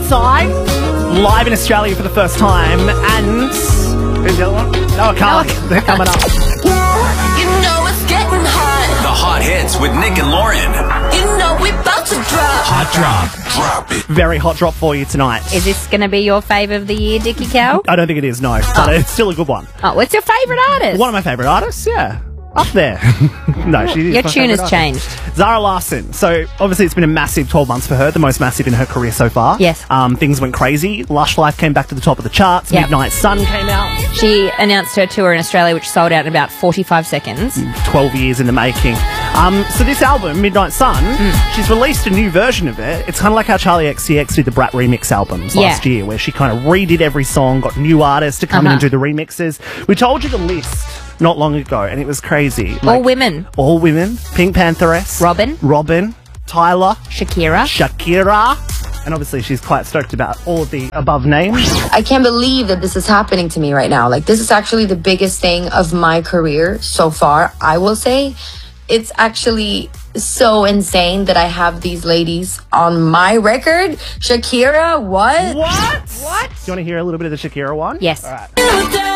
Outside, live in Australia for the first time, and who's the other one? Noah Kahan. They're coming up. You know it's getting hot. The hot hits with Nick and Lauren. You know we about to drop. Hot drop. Drop it. Very hot drop for you tonight. Is this going to be your favourite of the year, Dickie Cow? I don't think it is, no, but it's still a good one. Oh, what's your favourite artist? One of my favourite artists, yeah. Up there. No, she is Your my tune favourite has artist. changed. Zara Larsson. So, obviously, it's been a massive 12 months for her, the most massive in her career so far. Yes. Things went crazy. Lush Life came back to the top of the charts. Yep. Midnight Sun came out. She announced her tour in Australia, which sold out in about 45 seconds. 12 years in the making. So this album, Midnight Sun, she's released a new version of it. It's kind of like how Charlie XCX did the Brat remix albums last year, where she kind of redid every song, got new artists to come in and do the remixes. We told you the list not long ago, and it was crazy. Like, All women. All women. Pink Pantheress. Robin. Tyler. Shakira. And obviously she's quite stoked about all of the above names. I can't believe that this is happening to me right now. Like, this is actually the biggest thing of my career so far, I will say. It's actually so insane that I have these ladies on my record. Shakira, what? What? Do you want to hear a little bit of the Shakira one? Yes. All right.